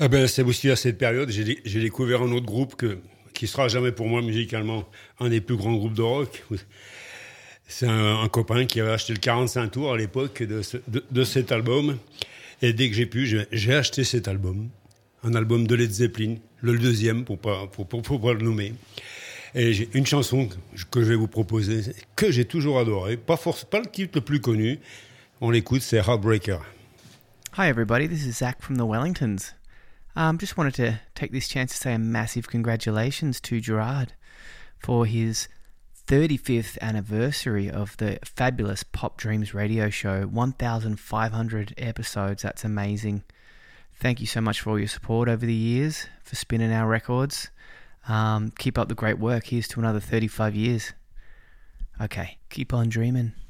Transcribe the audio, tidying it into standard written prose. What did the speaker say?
Ah ben, c'est aussi à cette période, j'ai découvert un autre groupe qui sera jamais pour moi musicalement un des plus grands groupes de rock. C'est un copain qui avait acheté le 45 tours à l'époque de cet album. Et dès que j'ai pu, j'ai acheté cet album. Un album de Led Zeppelin, le deuxième pour pas le nommer. Et j'ai une chanson que je vais vous proposer, que j'ai toujours adorée. Pas le titre le plus connu. On l'écoute, c'est Heartbreaker. Hi everybody, this is Zach from the Wellingtons. Just wanted to take this chance to say a massive congratulations to Gerard for his 35th anniversary of the fabulous Pop Dreams radio show. 1,500 episodes, that's amazing. Thank you so much for all your support over the years, for spinning our records. Keep up the great work. Here's to another 35 years. Okay, keep on dreaming.